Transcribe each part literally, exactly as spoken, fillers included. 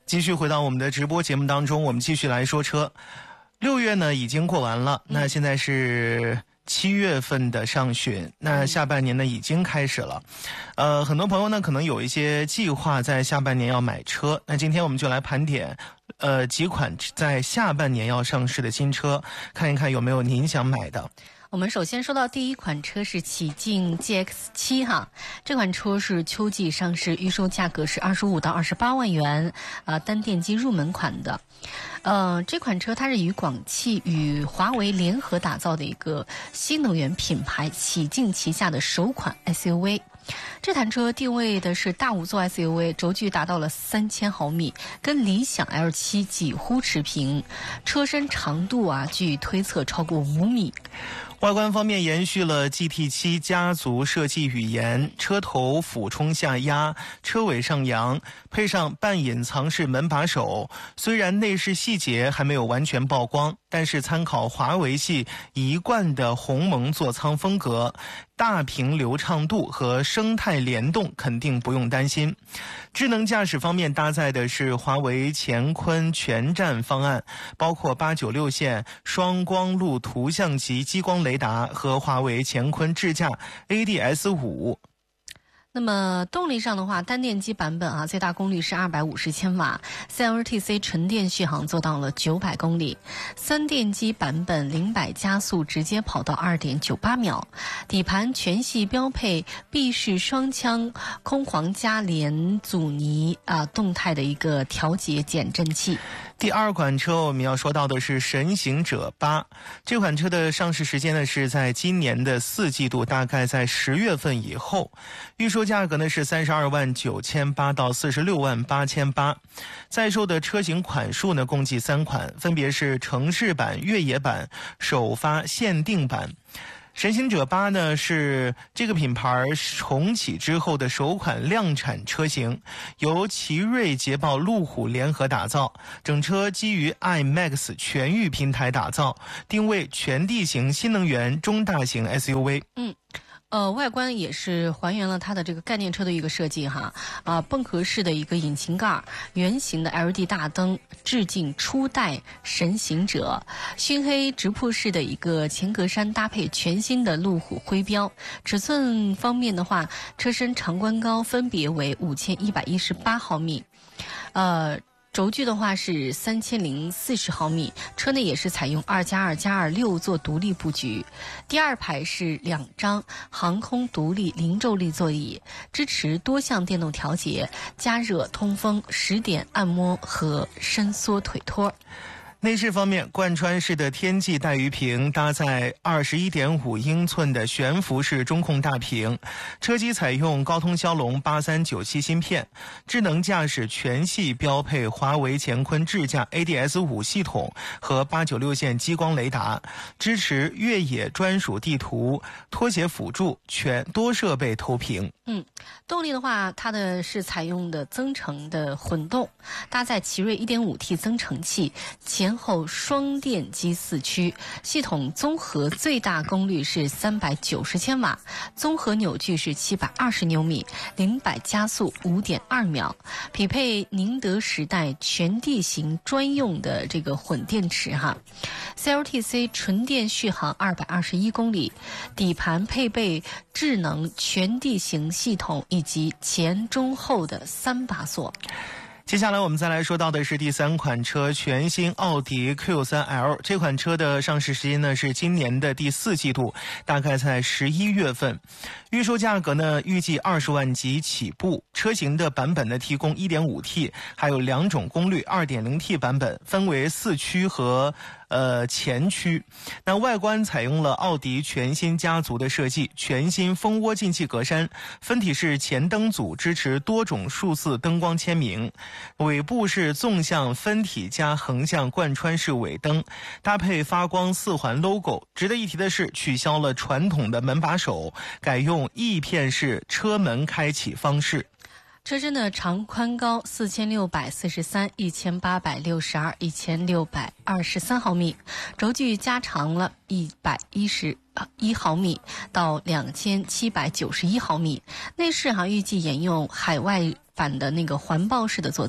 继续回到我们的直播节目当中，我们继续来说车。六月呢已经过完了，那现在是七月份的上旬，那下半年呢已经开始了。呃，很多朋友呢可能有一些计划在下半年要买车，那今天我们就来盘点呃几款在下半年要上市的新车，看一看有没有您想买的。 我们首先说到第一款车是启境 G X 七 哈，这款车是秋季上市，预售价格是二十五到二十八万元，呃，单电机入门款的。呃，这款车它是与广汽与华为联合打造的一个新能源品牌启境旗下的首款 S U V。这台车定位的是大五座 S U V， 轴距达到了三千毫米，跟理想 L 七 几乎持平，车身长度啊，据推测超过五米。 外观方面延续了 G T 七 家族设计语言，车头俯冲下压，车尾上扬，配上半隐藏式门把手。虽然内饰细节还没有完全曝光，但是参考华为系一贯的鸿蒙座舱风格，大屏流畅度和生态联动肯定不用担心。智能驾驶方面搭载的是华为乾坤全站方案，包括八九六线双光路图像级激光雷达和华为乾坤智驾 A D S 五。 那么动力上的话，单电机版本啊，最大功率是二百五十千瓦 ，C L T C 纯电续航做到了九百公里，三电机版本零百加速直接跑到二点九八秒，底盘全系标配闭式双腔空簧加联阻尼啊动态的一个调节减震器。 第二款车我们要说到的是神行者八，这款车的上市时间呢是在今年的四季度，大概在十月份以后，预售价格呢是三十二万九千八到四十六万八千八，在售的车型款数呢共计三款，分别是城市版、越野版、首发限定版。神行者八呢是这个品牌重启之后的首款量产车型，由奇瑞、捷豹、路虎联合打造，整车基于 I MAX 全域平台打造，定位全地形新能源中大型 S U V。 嗯。呃，外观也是还原了它的这个概念车的一个设计哈，啊，迸壳式的一个引擎盖，圆形的 L E D 大灯，致敬初代神行者，熏黑直瀑式的一个前格栅搭配全新的路虎徽标。尺寸方面的话，车身长宽高分别为五千一百一十八毫米，呃。轴距的话是三千零四十毫米，车内也是采用二加二加二六座独立布局，第二排是两张航空独立零轴立座椅，支持多项电动调节、加热、通风、十点按摩和伸缩腿托。 内饰方面，贯穿式的天际带鱼屏搭载 二十一点五英寸的悬浮式中控大屏，车机采用高通骁龙八三九七芯片，智能驾驶全系标配华为乾坤智驾 A D S 五 系统和八九六线激光雷达，支持越野专属地图、拖鞋辅助、全多设备投屏。 嗯，动力的话，它的是采用的增程的混动，搭载奇瑞 一点五 T 增程器，前后双电机四驱，系统综合最大功率是三百九十千瓦，综合扭矩是七百二十牛米，零百加速 五点二秒，匹配宁德时代全地形专用的这个混电池哈 ，C L T C 纯电续航二百二十一公里，底盘配备智能全地形系统以及前中后的三把锁。 接下来我们再来说到的是第三款车，全新奥迪 Q 三 L。 这款车的上市时间呢是今年的第四季度，大概在十一月份。预售价格呢预计二十万级起步，车型的版本呢提供 一点五 T， 还有两种功率 二点零 T 版本，分为四驱和呃前驱。那外观采用了奥迪全新家族的设计，全新蜂窝进气格栅，分体式前灯组支持多种数字灯光签名，尾部是纵向分体加横向贯穿式尾灯，搭配发光四环 logo。 值得一提的是，取消了传统的门把手，改用翼片式车门开启方式。 车身的长宽高四千六百四十三、一千八百六十二、一千六百二十三毫米，轴距加长了一百一十一毫米到两千七百九十一毫米。内饰哈预计沿用海外版的那个环抱式的座舱。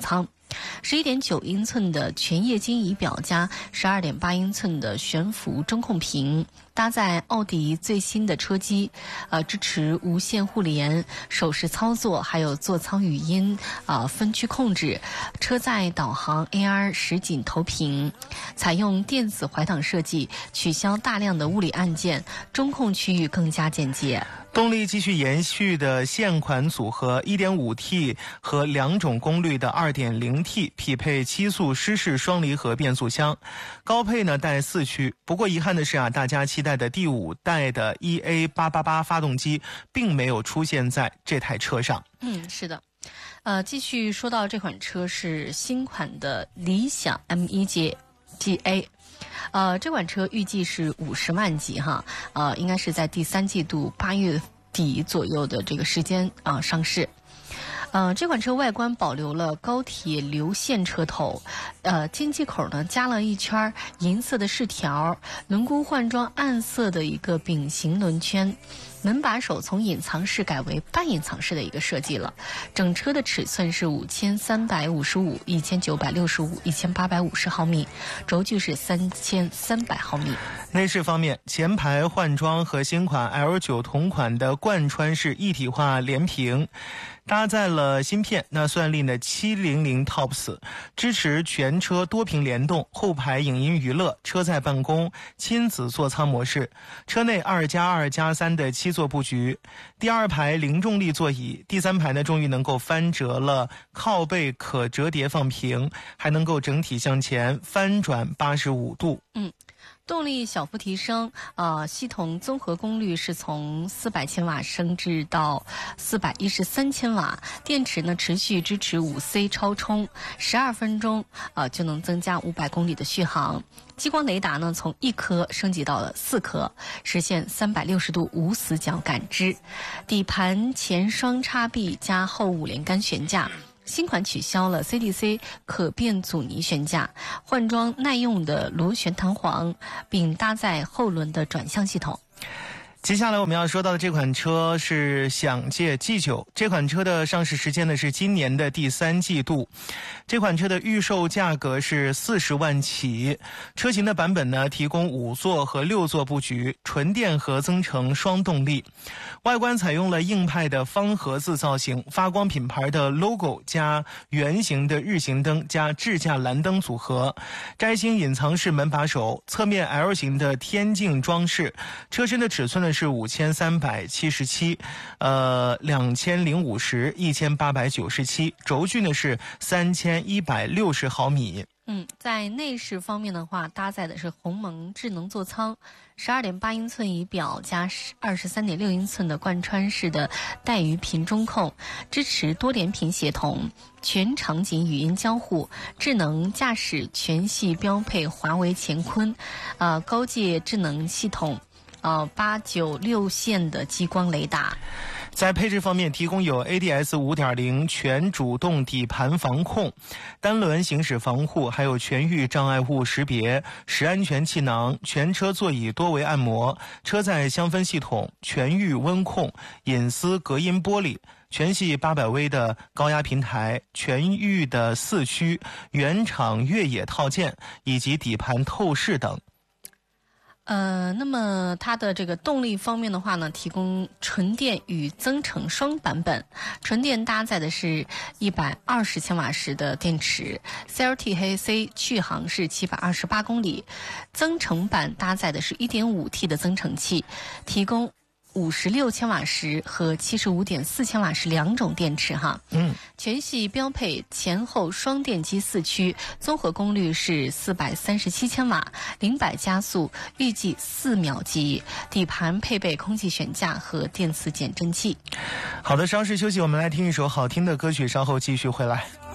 十一点九英寸的全液晶仪表加十二点八英寸的悬浮中控屏，搭载奥迪最新的车机，呃，支持无线互联、手势操作，还有座舱语音啊、呃、分区控制，车载导航 A R 实景投屏，采用电子怀档设计，取消大量的物理按键，中控区域更加简洁。 动力继续延续的现款组合 一点五 T 和两种功率的 二点零 T， 匹配七速湿式双离合变速箱，高配呢带四驱。不过遗憾的是啊，大家期待的第五代的 E A 八八八 发动机并没有出现在这台车上。 嗯，是的。呃，继续说到这款车是新款的理想 M 一 G T A。呃，这款车预计是五十万级哈，呃，应该是在第三季度八月底左右的这个时间啊、呃、上市。呃，这款车外观保留了高铁流线车头，呃，进气口呢加了一圈银色的饰条，轮毂换装暗色的一个饼形轮圈。门把手从隐藏式改为半隐藏式的一个设计了，整车的尺寸是五千三百五十五、一千九百六十五、一千八百五十毫米，轴距是三千三百毫米。 内饰方面，前排换装和新款 L 九同款的贯穿式一体化连屏，搭载了芯片那算力的七零零 TOPS， 支持全车多屏联动，后排影音娱乐、车载办公、亲子座舱模式，车内二加二加三的七座布局，第二排零重力座椅，第三排呢终于能够翻折了靠背可折叠放平，还能够整体向前翻转八十五度。 嗯。动力小幅提升，呃，系统综合功率是从四百千瓦升至到四百一十三千瓦，电池呢持续支持五 C 超充，十二分钟呃就能增加五百公里的续航。激光雷达呢从一颗升级到了四颗，实现三百六十度无死角感知。底盘前双叉臂加后五连杆悬架。新款取消了 C D C 可变阻尼悬架，换装耐用的螺旋弹簧，并搭载后轮的转向系统。 接下来我们要说到的这款车是享界 G 九， 这款车的上市时间呢是今年的第三季度，这款车的预售价格是四十万起，车型的版本呢提供五座和六座布局，纯电和增程双动力，外观采用了硬派的方盒子造型，发光品牌的 logo 加圆形的日行灯加智驾蓝灯组合，摘星隐藏式门把手，侧面 L 型的天镜装饰，车身的尺寸呢是五千三百七十七，呃，两千零五十，一千八百九十七，轴距呢是三千一百六十毫米。 嗯，在内饰方面的话，搭载的是鸿蒙智能座舱，十二点八英寸仪表加二十三点六英寸的贯穿式的带鱼屏中控，支持多连屏协同，全场景语音交互，智能驾驶全系标配华为乾坤，呃，高阶智能系统。呃，八九六线的激光雷达。 在配置方面，提供有 A D S 五点零 全主动底盘防控、单轮行驶防护，还有全域障碍物识别、实安全气囊、全车座椅多维按摩、车载香氛系统、全域温控、隐私隔音玻璃。全系八百威的高压平台、全域的四驱、原厂越野套件以及底盘透视等。 呃，那么它的这个动力方面的话呢，提供纯电与增程双版本。纯电搭载的是一百二十千瓦时的电池 ，C L T 黑 C 续航是七百二十八公里。增程版搭载的是 一点五 T 的增程器，提供五十六千瓦时和七十五点四千瓦时两种电池哈。 嗯， 全系标配前后双电机四驱，综合功率是四百三十七千瓦，零百加速预计四秒级。底盘配备空气悬架和电磁减震器。 好的，稍事休息，我们来听一首好听的歌曲，稍后继续回来。